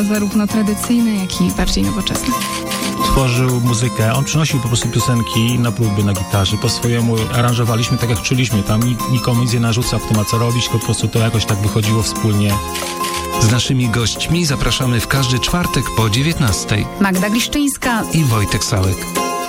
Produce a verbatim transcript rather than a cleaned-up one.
zarówno tradycyjny, jak i bardziej nowoczesny. Tworzył muzykę, on przynosił po prostu piosenki na próby na gitarze, po swojemu aranżowaliśmy tak jak czuliśmy, tam nikomu nic nie narzucał, kto ma co robić, tylko po prostu to jakoś tak wychodziło wspólnie. Z naszymi gośćmi zapraszamy w każdy czwartek po dziewiętnastej. Magda Gliszczyńska i Wojtek Sałek.